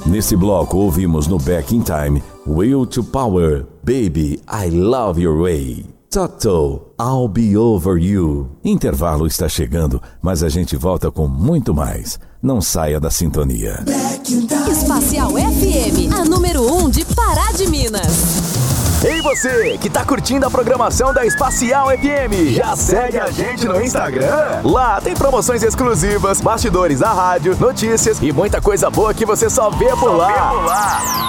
Nesse bloco ouvimos no Back in Time Will to Power, Baby, I Love Your Way. Toto, I'll Be Over You. Intervalo está chegando, mas a gente volta com muito mais. Não saia da sintonia. Espacial FM, a número 1 de Pará de Minas. Ei você, que tá curtindo a programação da Espacial FM, já segue a gente no Instagram? Lá tem promoções exclusivas, bastidores da rádio, notícias e muita coisa boa que você só vê por lá.